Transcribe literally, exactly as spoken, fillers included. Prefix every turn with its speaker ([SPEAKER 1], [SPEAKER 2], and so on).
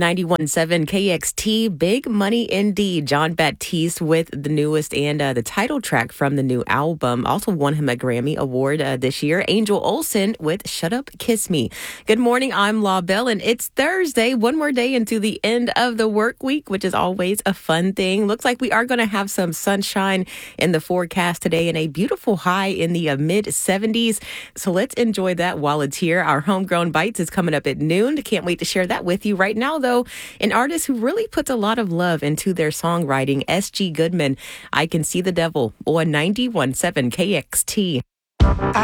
[SPEAKER 1] ninety-one point seven K X T, Big Money Indeed. John Baptiste with the newest and uh, the title track from the new album. Also won him a Grammy Award uh, this year. Angel Olsen with Shut Up, Kiss Me. Good morning, I'm La Belle, and it's Thursday. One more day into the end of the work week, which is always a fun thing. Looks like we are going to have some sunshine in the forecast today and a beautiful high in the uh, mid seventies. So let's enjoy that while it's here. Our Homegrown Bites is coming up at noon. Can't wait to share that with you. Right now, though, an artist who really puts a lot of love into their songwriting, S G Goodman. I Can See the Devil on ninety-one point seven K X T.